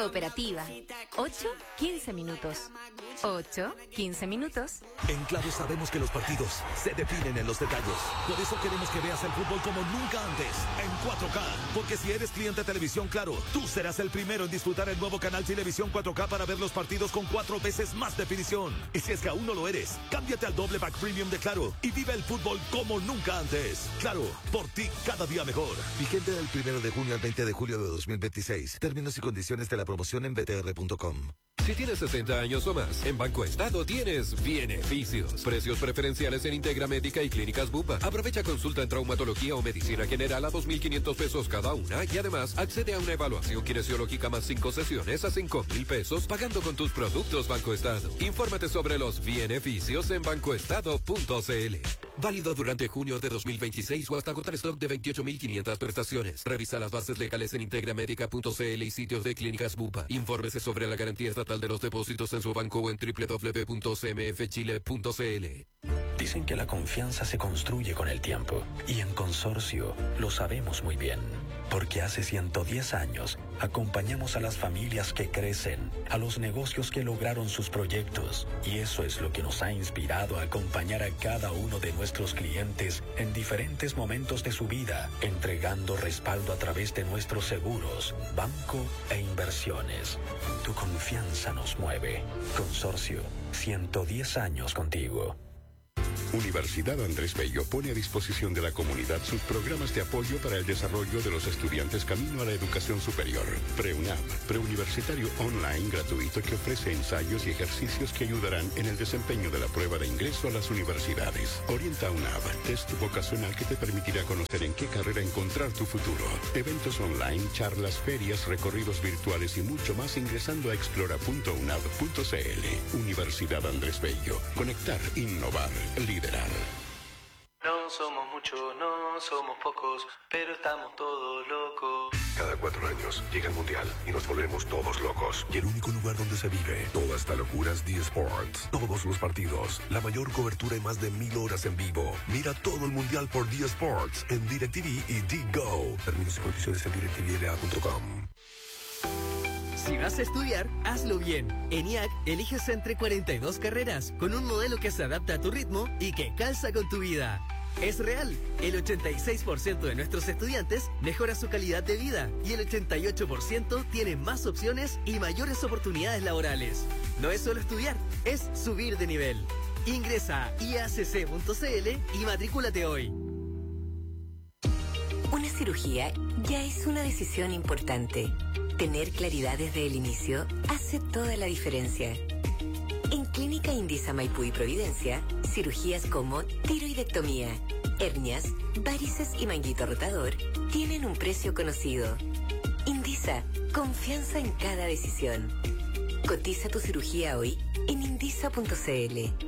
Cooperativa. 8, 15 minutos. 8, 15 minutos. En Claro sabemos que los partidos se definen en los detalles. Por eso queremos que veas el fútbol como nunca antes, en 4K. Porque si eres cliente de Televisión Claro, tú serás el primero en disfrutar el nuevo canal Televisión 4K para ver los partidos con 4 veces más definición. Y si es que aún no lo eres, cámbiate al doble pack premium de Claro y vive el fútbol como nunca antes. Claro, por ti cada día mejor. Vigente del 1 de junio al 20 de julio de 2026. Términos y condiciones de la promoción en btr.com. Si tienes 60 años o más, en Banco Estado tienes beneficios. Precios preferenciales en Integra Médica y Clínicas Bupa. Aprovecha consulta en traumatología o medicina general a 2.500 pesos cada una y además accede a una evaluación kinesiológica más 5 sesiones a 5.000 pesos pagando con tus productos Banco Estado. Infórmate sobre los beneficios en bancoestado.cl. Válido durante junio de 2026 o hasta agotar stock de 28.500 prestaciones. Revisa las bases legales en integramedica.cl y sitios de Clínicas Bupa. Infórmese sobre la garantía estatal de los depósitos en su banco o en www.cmfchile.cl. Dicen que la confianza se construye con el tiempo y en Consorcio lo sabemos muy bien, porque hace 110 años acompañamos a las familias que crecen, a los negocios que lograron sus proyectos y eso es lo que nos ha inspirado a acompañar a cada uno de nuestros clientes en diferentes momentos de su vida, entregando respaldo a través de nuestros seguros, banco e inversiones. Tu confianza nos mueve. Consorcio, 110 años contigo. Universidad Andrés Bello pone a disposición de la comunidad sus programas de apoyo para el desarrollo de los estudiantes camino a la educación superior. PreUNAV, preuniversitario online gratuito que ofrece ensayos y ejercicios que ayudarán en el desempeño de la prueba de ingreso a las universidades. Orienta UNAV, test vocacional que te permitirá conocer en qué carrera encontrar tu futuro. Eventos online, charlas, ferias, recorridos virtuales y mucho más ingresando a explora.unav.cl. Universidad Andrés Bello. Conectar, innovar, liderar. No somos muchos, no somos pocos, pero estamos todos locos. Cada 4 años llega el Mundial y nos volvemos todos locos. Y el único lugar donde se vive toda esta locura es D-Sports. Todos los partidos, la mayor cobertura y más de 1000 horas en vivo. Mira todo el Mundial por D-Sports en DirecTV y D-Go. Términos y condiciones en directvla.com. Si vas a estudiar, hazlo bien. En IAC, eliges entre 42 carreras, con un modelo que se adapta a tu ritmo y que calza con tu vida. Es real, el 86% de nuestros estudiantes mejora su calidad de vida y el 88% tiene más opciones y mayores oportunidades laborales. No es solo estudiar, es subir de nivel. Ingresa a iacc.cl y matrículate hoy. Una cirugía ya es una decisión importante. Tener claridad desde el inicio hace toda la diferencia. En Clínica Indisa Maipú y Providencia, cirugías como tiroidectomía, hernias, varices y manguito rotador tienen un precio conocido. Indisa, confianza en cada decisión. Cotiza tu cirugía hoy en indisa.cl.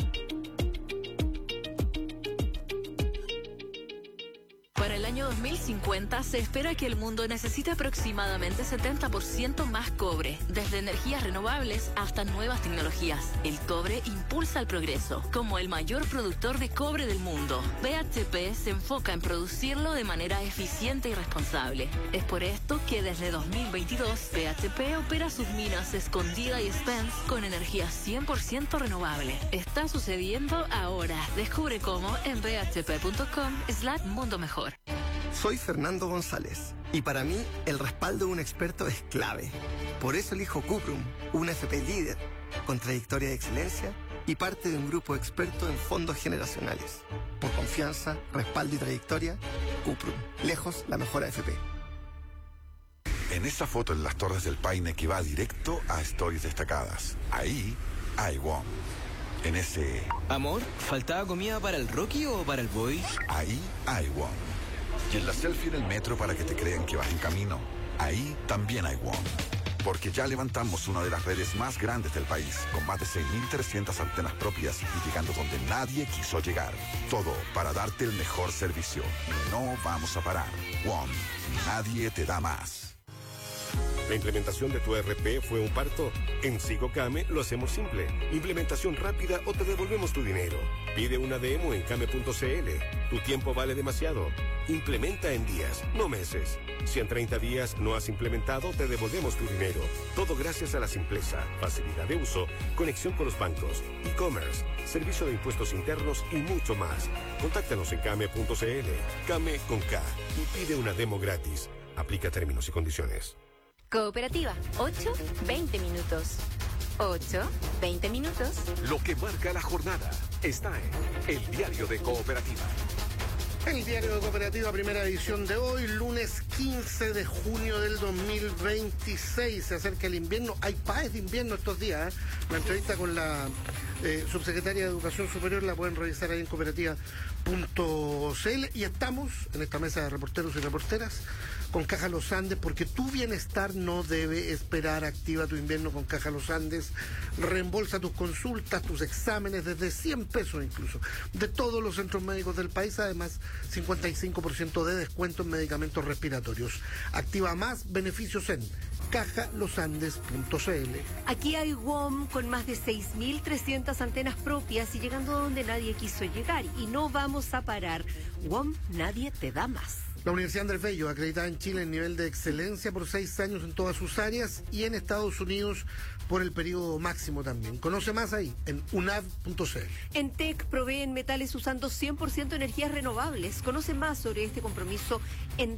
Para el año 2050 se espera que el mundo necesite aproximadamente 70% más cobre, desde energías renovables hasta nuevas tecnologías. El cobre impulsa el progreso. Como el mayor productor de cobre del mundo, BHP se enfoca en producirlo de manera eficiente y responsable. Es por esto que desde 2022 BHP opera sus minas Escondida y Spence con energía 100% renovable. Está sucediendo ahora. Descubre cómo en bhp.com/mundo mejor. Soy Fernando González y para mí el respaldo de un experto es clave. Por eso elijo Cuprum, una FP líder, con trayectoria de excelencia y parte de un grupo experto en fondos generacionales. Por confianza, respaldo y trayectoria, Cuprum, lejos la mejor AFP. En esta foto en las Torres del Paine que va directo a Stories Destacadas, ahí hay WOM. En ese... Amor, ¿faltaba comida para el Rocky o para el Boy? Ahí hay WOM. Y en la selfie en el metro para que te crean que vas en camino, ahí también hay WOM. Porque ya levantamos una de las redes más grandes del país, con más de 6.300 antenas propias y llegando donde nadie quiso llegar. Todo para darte el mejor servicio. Y no vamos a parar. WOM. Nadie te da más. ¿La implementación de tu ERP fue un parto? En Sigocame lo hacemos simple. Implementación rápida o te devolvemos tu dinero. Pide una demo en came.cl. Tu tiempo vale demasiado. Implementa en días, no meses. Si en 30 días no has implementado, te devolvemos tu dinero. Todo gracias a la simpleza, facilidad de uso, conexión con los bancos, e-commerce, servicio de impuestos internos y mucho más. Contáctanos en came.cl. Came con K y pide una demo gratis. Aplica términos y condiciones. Cooperativa, 8-20 minutos. 8-20 minutos. Lo que marca la jornada está en el Diario de Cooperativa. El Diario de Cooperativa, primera edición de hoy, lunes 15 de junio del 2026. Se acerca el invierno. Hay paes de invierno estos días. La entrevista con la subsecretaria de Educación Superior la pueden revisar ahí en cooperativa.cl. Y estamos en esta mesa de reporteros y reporteras con Caja Los Andes, porque tu bienestar no debe esperar. Activa tu invierno con Caja Los Andes. Reembolsa tus consultas, tus exámenes desde 100 pesos incluso, de todos los centros médicos del país. Además, 55% de descuento en medicamentos respiratorios. Activa más beneficios en cajalosandes.cl. Aquí hay WOM con más de 6.300 antenas propias y llegando a donde nadie quiso llegar. Y no vamos a parar. WOM, nadie te da más. La Universidad Andrés Bello, acreditada en Chile en nivel de excelencia por 6 años en todas sus áreas y en Estados Unidos por el periodo máximo también. Conoce más ahí en unav.cl. En TEC proveen metales usando 100% energías renovables. Conoce más sobre este compromiso en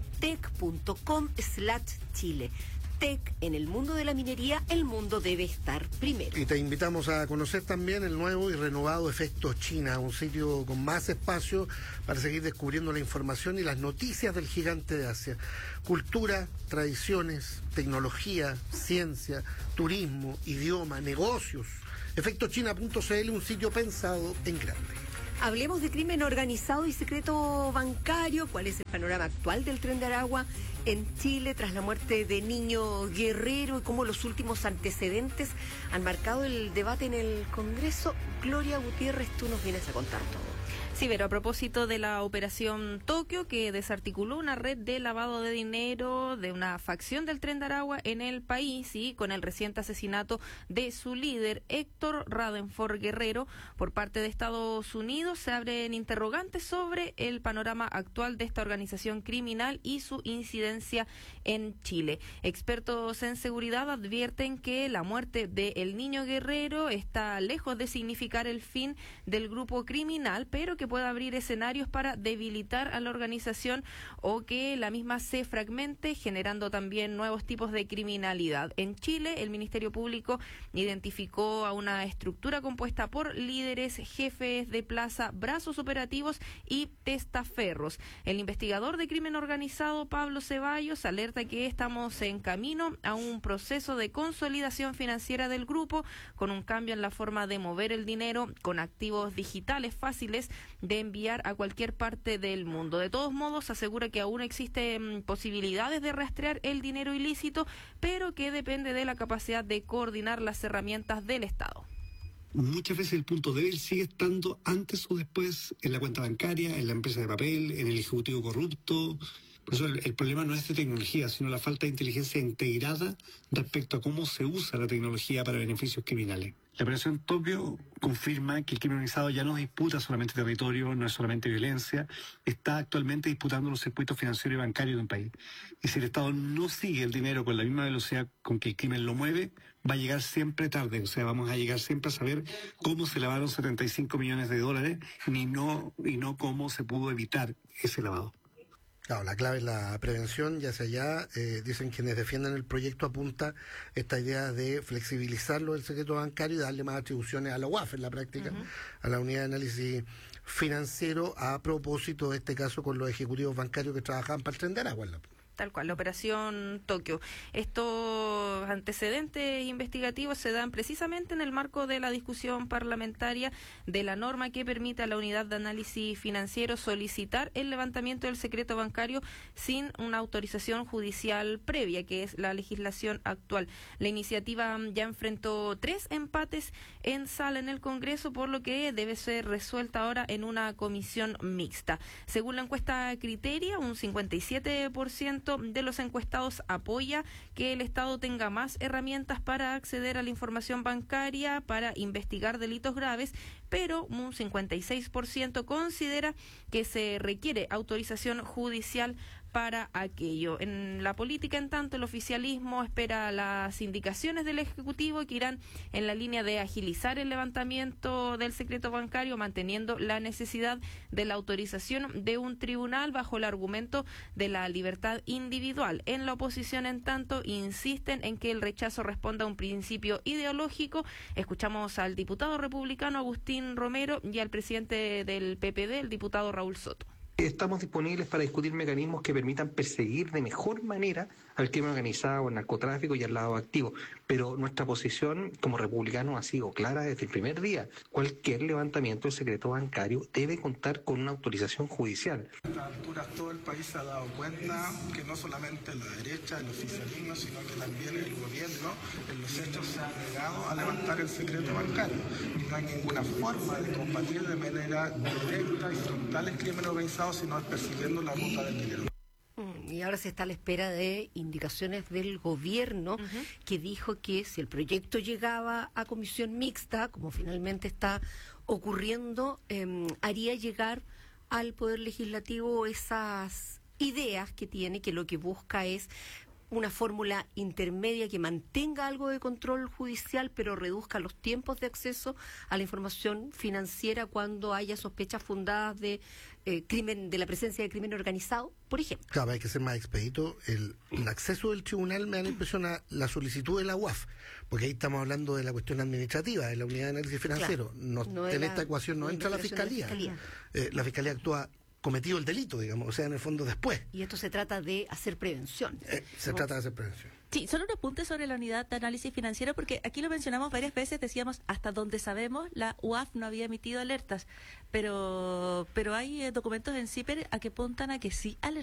tec.com/Chile. TEC, en el mundo de la minería, el mundo debe estar primero. Y te invitamos a conocer también el nuevo y renovado Efecto China, un sitio con más espacio para seguir descubriendo la información y las noticias del gigante de Asia. Cultura, tradiciones, tecnología, ciencia, turismo, idioma, negocios. Efectochina.cl, un sitio pensado en grande. Hablemos de crimen organizado y secreto bancario. ¿Cuál es el panorama actual del Tren de Aragua en Chile tras la muerte de Niño Guerrero y cómo los últimos antecedentes han marcado el debate en el Congreso? Gloria Gutiérrez, tú nos vienes a contar todo. Sí, pero a propósito de la operación Tokio, que desarticuló una red de lavado de dinero de una facción del Tren de Aragua en el país, y con el reciente asesinato de su líder, Héctor Radenford Guerrero, por parte de Estados Unidos, se abren interrogantes sobre el panorama actual de esta organización criminal y su incidencia en Chile. Expertos en seguridad advierten que la muerte de El Niño Guerrero está lejos de significar el fin del grupo criminal, pero que pueda abrir escenarios para debilitar a la organización o que la misma se fragmente, generando también nuevos tipos de criminalidad. En Chile, el Ministerio Público identificó a una estructura compuesta por líderes, jefes de plaza, brazos operativos y testaferros. El investigador de crimen organizado, Pablo Ceballos, alerta que estamos en camino a un proceso de consolidación financiera del grupo, con un cambio en la forma de mover el dinero, con activos digitales fáciles de enviar a cualquier parte del mundo. De todos modos, asegura que aún existen posibilidades de rastrear el dinero ilícito, pero que depende de la capacidad de coordinar las herramientas del Estado. Muchas veces el punto débil sigue estando antes o después en la cuenta bancaria, en la empresa de papel, en el ejecutivo corrupto. Por eso el problema no es de tecnología, sino la falta de inteligencia integrada respecto a cómo se usa la tecnología para beneficios criminales. La operación Tokio confirma que el crimen organizado ya no disputa solamente territorio, no es solamente violencia, está actualmente disputando los circuitos financieros y bancarios de un país. Y si el Estado no sigue el dinero con la misma velocidad con que el crimen lo mueve, va a llegar siempre tarde. O sea, vamos a llegar siempre a saber cómo se lavaron 75 millones de dólares y no cómo se pudo evitar ese lavado. Claro, la clave es la prevención, y hacia allá dicen quienes defienden el proyecto apunta esta idea de flexibilizarlo del secreto bancario y darle más atribuciones a la UAF en la práctica, a la Unidad de Análisis Financiero, a propósito de este caso con los ejecutivos bancarios que trabajaban para el Tren de Aragua. Tal cual, la operación Tokio. Estos antecedentes investigativos se dan precisamente en el marco de la discusión parlamentaria de la norma que permite a la Unidad de Análisis Financiero solicitar el levantamiento del secreto bancario sin una autorización judicial previa, que es la legislación actual. La iniciativa ya enfrentó 3 empates en sala en el Congreso, por lo que debe ser resuelta ahora en una comisión mixta. Según la encuesta Criteria, un 57% 60% de los encuestados apoya que el Estado tenga más herramientas para acceder a la información bancaria, para investigar delitos graves, pero un 56% considera que se requiere autorización judicial para aquello. En la política, en tanto, el oficialismo espera las indicaciones del Ejecutivo que irán en la línea de agilizar el levantamiento del secreto bancario, manteniendo la necesidad de la autorización de un tribunal bajo el argumento de la libertad individual. En la oposición, en tanto, insisten en que el rechazo responda a un principio ideológico. Escuchamos al diputado republicano Agustín Romero y al presidente del PPD, el diputado Raúl Soto. Estamos disponibles para discutir mecanismos que permitan perseguir de mejor manera al crimen organizado, al narcotráfico y al lado activo. Pero nuestra posición como republicanos ha sido clara desde el primer día. Cualquier levantamiento del secreto bancario debe contar con una autorización judicial. A estas alturas todo el país se ha dado cuenta que no solamente la derecha, el oficialismo, sino que también el gobierno en los hechos se ha negado a levantar el secreto bancario. Y no hay ninguna forma de combatir de manera directa y frontal el crimen organizado, sino persiguiendo la ruta del dinero. Y ahora se está a la espera de indicaciones del gobierno, que dijo que si el proyecto llegaba a comisión mixta, como finalmente está ocurriendo, haría llegar al Poder Legislativo esas ideas que tiene, que lo que busca es una fórmula intermedia que mantenga algo de control judicial, pero reduzca los tiempos de acceso a la información financiera cuando haya sospechas fundadas de crimen, de la presencia de crimen organizado, por ejemplo. Claro, hay que ser más expedito. El acceso del tribunal me da la impresión a la solicitud de la UAF, porque ahí estamos hablando de la cuestión administrativa, de la unidad de análisis financiero. Claro, en esta ecuación no entra la fiscalía. La fiscalía actúa cometido el delito, digamos, o sea, en el fondo después. Y esto se trata de hacer prevención. Trata de hacer prevención. Sí, solo un apunte sobre la unidad de análisis financiero, porque aquí lo mencionamos varias veces, decíamos, hasta donde sabemos, la UAF no había emitido alertas, pero hay documentos en CIPER a que apuntan a que sí alertó.